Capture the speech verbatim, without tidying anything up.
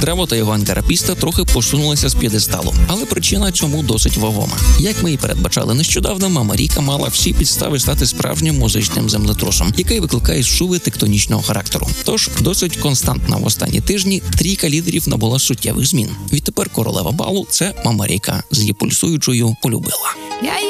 Древо та його антитерапіста трохи посунулися з п'єдесталу, але причина цьому досить вагома. Як ми і передбачали нещодавно, Мама Ріка мала всі підстави стати справжнім музичним землетрусом, який викликає шуви тектонічного характеру. Тож, досить константна в останні тижні трійка лідерів набула суттєвих змін. Відтепер королева балу – це Мама Ріка з її пульсуючою «Полюбила». Я